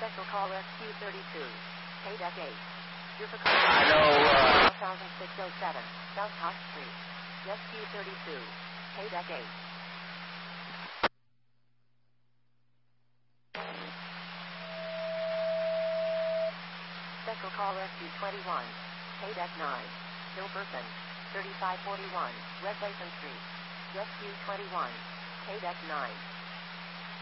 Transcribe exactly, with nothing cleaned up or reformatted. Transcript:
Special call S Q thirty-two. K D E C eight. You're for call. I know, uh... one thousand six oh seven, South Hot Street. S Q thirty-two. K D E C eight. Special call S Q twenty-one. K D E C nine. Bill Burton. thirty-five forty-one, West Layton Street. S Q twenty-one. K D E C nine.